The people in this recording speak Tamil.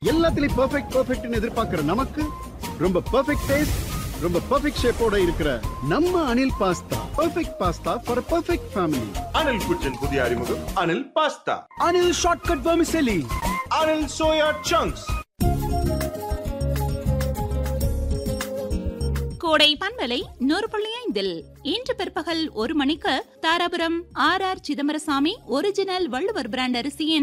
எல்லாத்துலயும் பெர்ஃபெக்ட்னு எதிர்பார்க்கிற நமக்கு ரொம்ப பெர்ஃபெக்ட் டேஸ்ட், ரொம்ப பெர்ஃபெக்ட் ஷேப்போட இருக்கிற நம்ம Anil pasta perfect pasta for perfect family. Anil குச்சின் புதிய அறிமுகம் Anil pasta. Anil shortcut vermicelli. Anil soya chunks. கோடை பண்பலை 100.5 இன்று பிற்பகல் 1 மணிக்கு Dharapuram R Chidambarasamy original Valluvar brand அரிசியின்